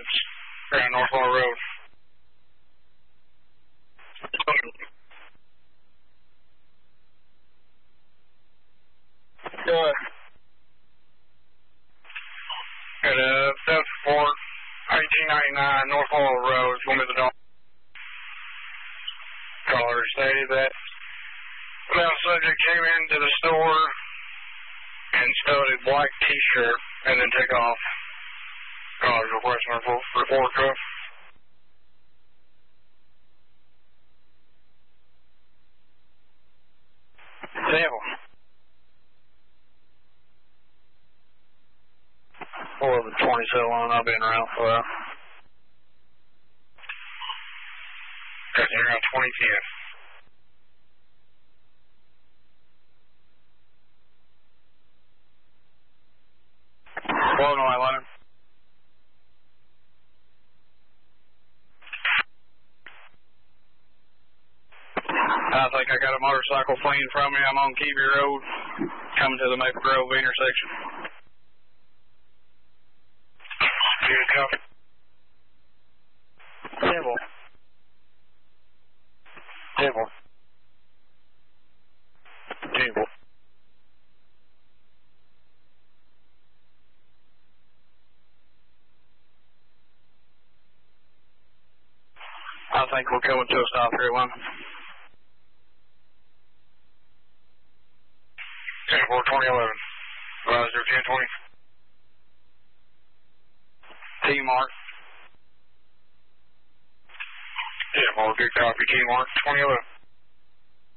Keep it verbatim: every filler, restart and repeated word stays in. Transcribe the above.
Williams, around Northwall Road. Good. Got a seven four, eighteen ninety-nine, Northwall Road, one of the dog. Caller stated that the subject came into the store and stowed a black t-shirt and then took off. Caller's requesting a report truck. Sample. eleven twenty-seven, I've been around for that. Okay, you're around twenty ten. Well, no, I let him. I think I got a motorcycle fleeing from me. I'm on Keevy Road, coming to the Maple Grove intersection. Good copy. Devil. Devil. Devil. I think we're coming to a stop here, one. ten four twenty eleven. Roger, ten twenty. T-Mark. Yeah, well, good copy, T-Mark, twenty eleven.